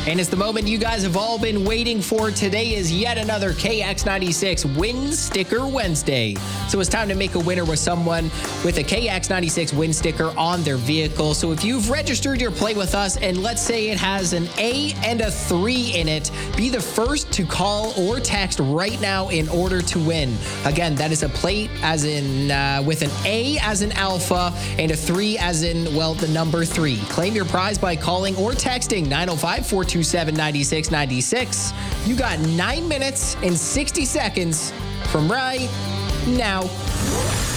And it's the moment you guys have all been waiting for. Today is yet another KX96 Win Sticker Wednesday. So it's time to make a winner with someone with a KX96 Win Sticker on their vehicle. So if you've registered your plate with us and let's say it has an A and a 3 in it, be the first to call or text right now in order to win. Again, that is a plate as in with an A as in alpha and a 3 as in, well, the number 3. Claim your prize by calling or texting 905-427-9696. You got 9 minutes and 60 seconds from right now.